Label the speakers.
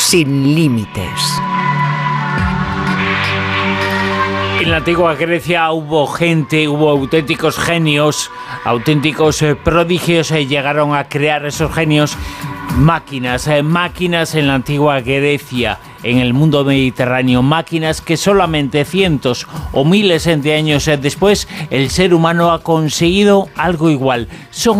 Speaker 1: sin límites.
Speaker 2: En la antigua Grecia hubo auténticos genios, auténticos prodigios, llegaron a crear esos genios máquinas en la antigua Grecia, en el mundo mediterráneo, máquinas que solamente cientos o miles de años después el ser humano ha conseguido algo igual. Son